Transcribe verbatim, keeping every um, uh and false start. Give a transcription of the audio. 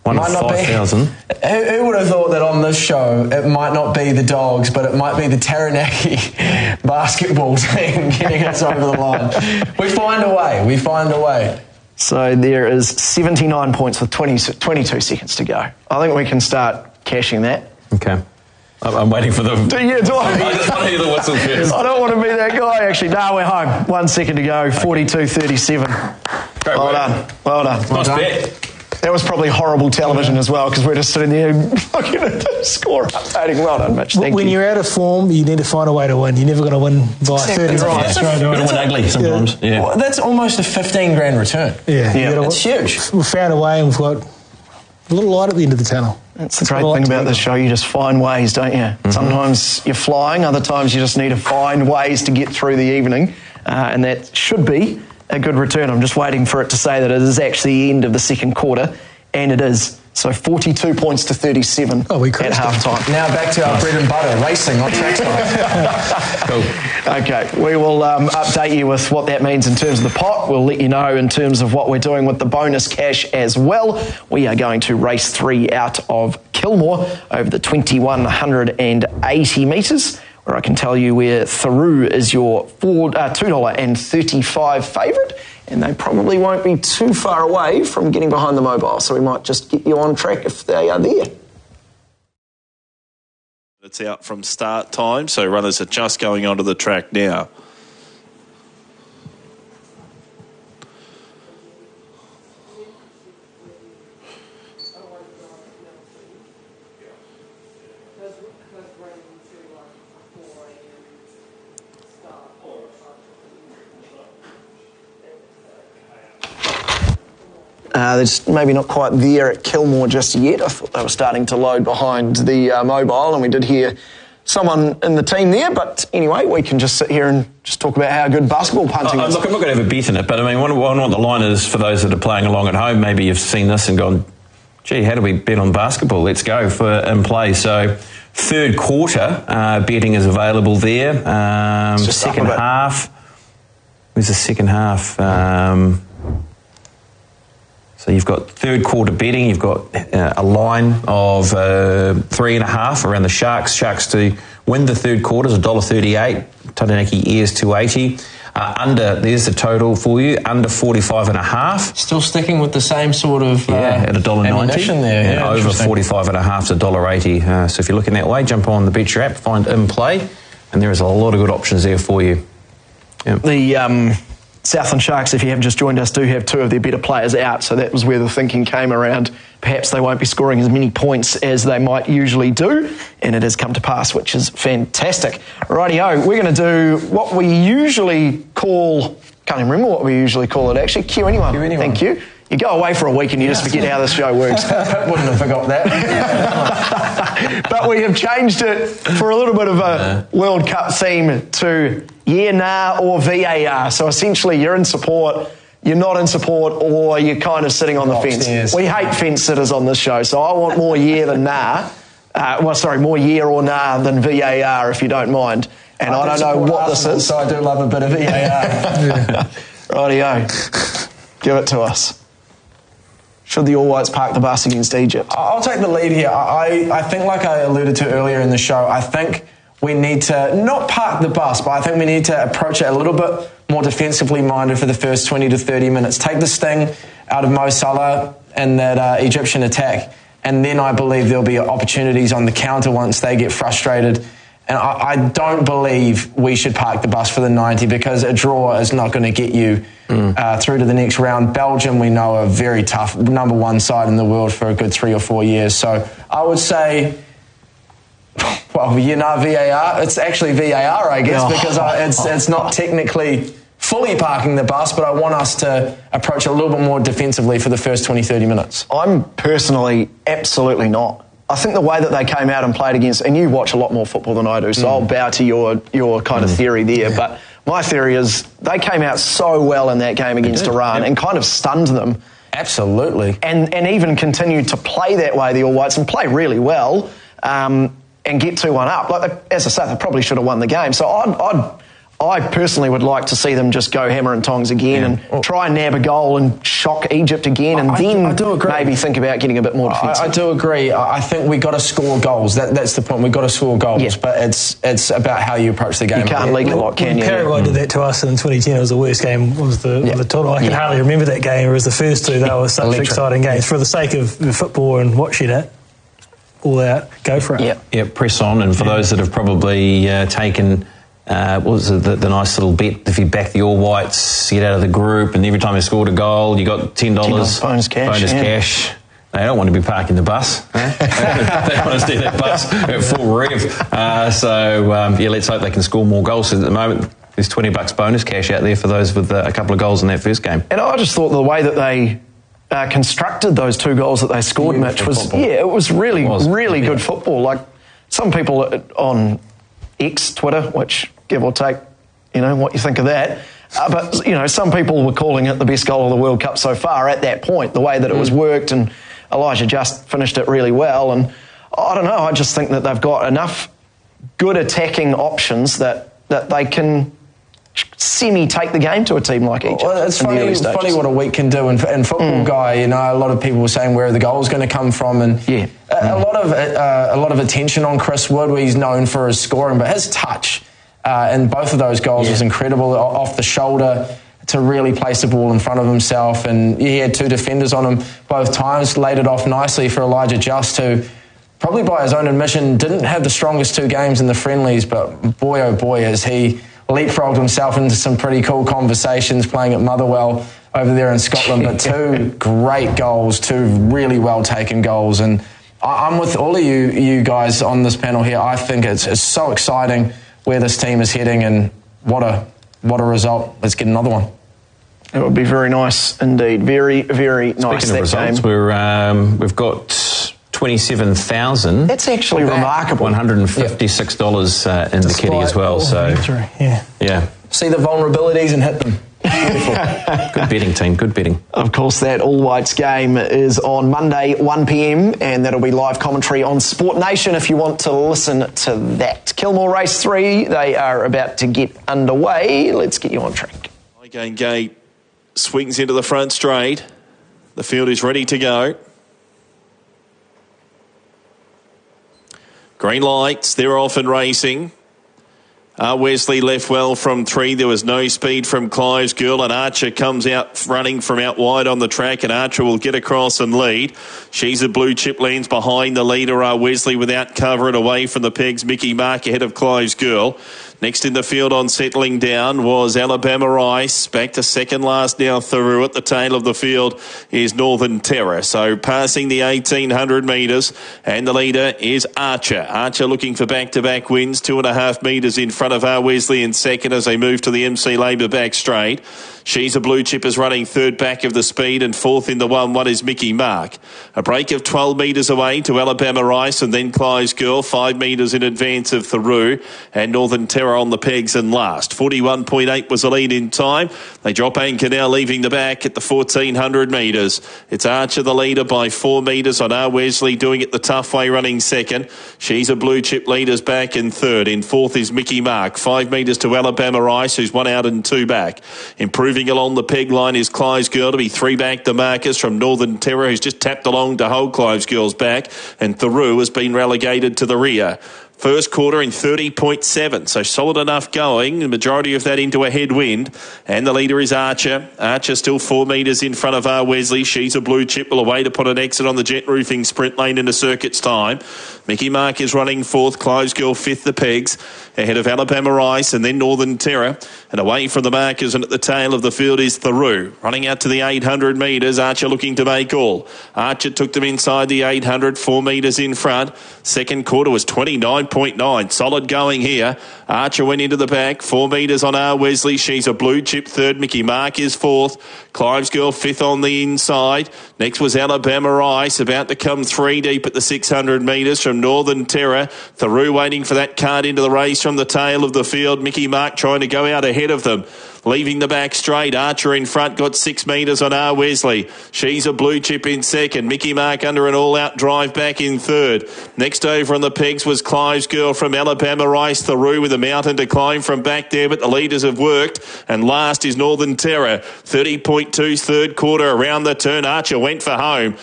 One might of not five thousand. Who, who would have thought that on this show it might not be the Dogs, but it might be the Taranaki basketball team getting us over the line? We find a way. We find a way. So there is seventy-nine points with twenty, twenty-two seconds to go. I think we can start cashing that. Okay. I'm, I'm waiting for the... Do, yeah, do I? I just want to hear the whistle first. I don't want to be that guy, actually. No, we're home. One second to go. forty-two thirty-seven. Great well work. done. Well done. Nice well done. bet. That was probably horrible television as well, because we're just sitting there looking at the score updating. Well done, Mitch. Thank when you. you're out of form, you need to find a way to win. You're never going to win by thirty Exactly. runs. Yeah. Right, You're going to win ugly sometimes. Yeah. Well, that's almost a fifteen grand return. Yeah, Yeah, you gotta- it's huge. We've found a way and we've got a little light at the end of the tunnel. That's the great thing about this show. You just find ways, don't you? Mm-hmm. Sometimes you're flying, other times you just need to find ways to get through the evening, uh, and that should be a good return. I'm just waiting for it to say that it is actually the end of the second quarter, and it is. So forty-two points to thirty-seven Oh, we at crashed half time. Now back to our bread and butter, racing on track time. Cool. Okay, we will um, update you with what that means in terms of the pot. We'll let you know in terms of what we're doing with the bonus cash as well. We are going to race three out of Kilmore over the twenty-one hundred eighty metres, where I can tell you where Theroux is your four, uh, two dollars thirty-five favourite, and they probably won't be too far away from getting behind the mobile, so we might just get you on track if they are there. It's out from start time, so runners are just going onto the track now. Uh, they're just maybe not quite there at Kilmore just yet. I thought they were starting to load behind the uh, mobile, and we did hear someone in the team there. But anyway, we can just sit here and just talk about how good basketball punting Uh, is. look, I'm not going to have a bet in it, but I mean, I wonder what the line is for those that are playing along at home. Maybe you've seen this and gone, gee, how do we bet on basketball? Let's go for in play. So third quarter uh, betting is available there. Um, Just second up a bit. half. Where's the second half? Um, So you've got third quarter betting, you've got uh, a line of uh, three and a half around the Sharks. Sharks to win the third quarter is one dollar thirty-eight, Taranaki Airs two eighty. Uh, under, there's the total for you, under forty-five and a half. Still sticking with the same sort of uh, Yeah, at one dollar ninety. ammunition there. And Yeah, over interesting. forty-five and a half is one dollar eighty. Uh, so if you're looking that way, jump on the Betcher app, find in play, and there is a lot of good options there for you. Yeah. The um, Southland Sharks, if you haven't just joined us, do have two of their better players out, so that was where the thinking came around. Perhaps they won't be scoring as many points as they might usually do, and it has come to pass, which is fantastic. Rightio, we're going to do what we usually call, can't even remember what we usually call it actually, Q anyone. Q anyone. Thank you. You go away for a week and you just forget how this show works. Wouldn't have forgot that. But we have changed it for a little bit of a World Cup theme to yeah, nah, or V A R. So essentially you're in support, you're not in support, or you're kind of sitting on the Rocks fence. stairs. We hate fence sitters on this show, so I want more yeah than nah. Uh, well, sorry, more yeah or nah than V A R, if you don't mind. And I, do don't know support what Arsenal, this is. So I do love a bit of V A R. Rightio. Give it to us. Should the All Whites park the bus against Egypt? I'll take the lead here. I, I think, like I alluded to earlier in the show, I think we need to not park the bus, but I think we need to approach it a little bit more defensively minded for the first twenty to thirty minutes. Take the sting out of Mo Salah and that uh, Egyptian attack, and then I believe there'll be opportunities on the counter once they get frustrated. And I, I don't believe we should park the bus for the ninety, because a draw is not going to get you mm. uh, through to the next round. Belgium, we know, are very tough, number one side in the world for a good three or four years. So I would say, well, you know, V A R. It's actually V A R, I guess, Oh. because I, it's it's not technically fully parking the bus, but I want us to approach it a little bit more defensively for the first twenty, thirty minutes. I'm personally absolutely not. I think the way that they came out and played against, and you watch a lot more football than I do, so mm. I'll bow to your your kind mm. of theory there. Yeah. But my theory is they came out so well in that game against Iran yep. and kind of stunned them. Absolutely. And and even continued to play that way, the All Whites, and play really well um, and get two one up. Like they, as I say, they probably should have won the game. So I'd, I'd I personally would like to see them just go hammer and tongs again yeah. and well, try and nab a goal and shock Egypt again, and I, then I do agree. maybe think about getting a bit more defensive. I, I do agree. I think we got to score goals. That, that's the point. We've got to score goals, yeah. but it's it's about how you approach the game. You can't leak a lot, can you? Paraguay yeah. did that to us in twenty ten. It was the worst game. Was the, yeah. the total. I can yeah. hardly remember that game. Whereas the first two, they were such Electric. exciting games. For the sake of football and watching it, all out, go for it. Yeah, yeah press on. And for yeah. those that have probably uh, taken. Uh, what was it, the, the nice little bet, if you back the All Whites, get out of the group, and every time they scored a goal, you got ten dollars bonus cash. Bonus yeah. cash. They don't want to be parking the bus. Eh? They want to steer that bus at full rev. Uh, so, um, yeah, let's hope they can score more goals. So at the moment, there's twenty bucks bonus cash out there for those with uh, a couple of goals in that first game. And I just thought the way that they uh, constructed those two goals that they scored, Mitch, was, football. yeah, it was really, it was, really yeah. good football. Like, some people on X, Twitter, which, give or take, you know, what you think of that. Uh, but, you know, some people were calling it the best goal of the World Cup so far at that point, the way that it was worked, and Elijah Just finished it really well. And I don't know, I just think that they've got enough good attacking options that, that they can semi-take the game to a team like Egypt. Well, it's funny, it's funny what a week can do. In, in football, mm. Guy, you know, a lot of people were saying where are the goals going to come from, and yeah. a, mm. a lot of uh, a lot of attention on Chris Wood, where he's known for his scoring, but his touch uh, in both of those goals yeah. was incredible, off the shoulder to really place the ball in front of himself, and he had two defenders on him both times, laid it off nicely for Elijah Just, who probably by his own admission didn't have the strongest two games in the friendlies, but boy oh boy is he leapfrogged himself into some pretty cool conversations playing at Motherwell over there in Scotland. But two great goals, two really well taken goals, and I'm with all of you you guys on this panel here. I think it's, it's so exciting where this team is heading, and what a what a result. Let's get another one. It would be very nice indeed. Very, very nice. Speaking of that results, game. We're, um, we've got twenty-seven thousand. That's actually remarkable. one hundred fifty-six dollars uh, in Despite the kitty as well. So, victory. yeah. yeah. See the vulnerabilities and hit them. Good betting, team. Good betting. Of course, that All Whites game is on Monday, one p m, and that'll be live commentary on Sport Nation if you want to listen to that. Kilmore Race three, they are about to get underway. Let's get you on track. Again, Gate swings into the front straight. The field is ready to go. Green lights, they're off and racing. Uh, Wesley left well from three. There was no speed from Clive's Girl, and Archer comes out running from out wide on the track, and Archer will get across and lead. She's a blue chip, lands behind the leader, uh, Wesley, without cover and away from the pegs. Mickey Mark ahead of Clive's Girl. Next in the field on settling down was Alabama Rice. Back to second last now through. At the tail of the field is Northern Terror. So passing the eighteen hundred metres, and the leader is Archer. Archer looking for back-to-back wins. Two and a half metres in front of our Wesley in second as they move to the M C Labour back straight. She's a blue chip is running third back of the speed, and fourth in the one one is Mickey Mark. A break of twelve metres away to Alabama Rice, and then Clive's Girl, five metres in advance of Theroux, and Northern Terror on the pegs and last. forty-one point eight was the lead in time. They drop anchor now, leaving the back at the fourteen hundred metres. It's Archer the leader by four metres on our Wesley, doing it the tough way, running second. She's a blue chip leader's back in third. In fourth is Mickey Mark, five metres to Alabama Rice, who's one out and two back. Improving along the peg line is Clive's Girl to be three back to Marcus from Northern Terror, who's just tapped along to hold Clive's Girl's back, and Theroux has been relegated to the rear. First quarter in thirty point seven, so solid enough going, the majority of that into a headwind, and the leader is Archer. Archer still four metres in front of our Wesley. She's a blue chip, will away to put an exit on the jet roofing sprint lane into circuit's time. Mickey Mark is running fourth, Clive's Girl fifth the pegs, ahead of Alabama Rice and then Northern Terror, and away from the markers and at the tail of the field is Theroux. Running out to the eight hundred metres, Archer looking to make all. Archer took them inside the eight hundred, four metres in front. Second quarter was twenty-nine point nine. Solid going here. Archer went into the back, four metres on our Wesley. She's a blue chip third. Mickey Mark is fourth. Clive's Girl fifth on the inside. Next was Alabama Rice, about to come three deep at the six hundred metres from Northern Terror. Theroux waiting for that card into the race from the tail of the field. Mickey Mark trying to go out ahead of them. Leaving the back straight, Archer in front, got six metres on R. Wesley. She's a blue chip in second. Mickey Mark under an all-out drive back in third. Next over on the pegs was Clive's Girl from Alabama Rice. Theroux with a mountain to climb from back there, but the leaders have worked. And last is Northern Terror. thirty point two's third quarter around the turn. Archer went for home.